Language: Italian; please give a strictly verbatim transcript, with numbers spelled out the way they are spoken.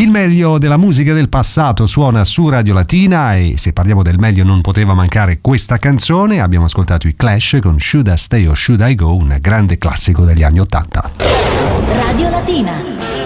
Il meglio della musica del passato suona su Radio Latina e se parliamo del meglio non poteva mancare questa canzone. Abbiamo ascoltato i Clash con Should I Stay or Should I Go, un grande classico degli anni ottanta. Radio Latina.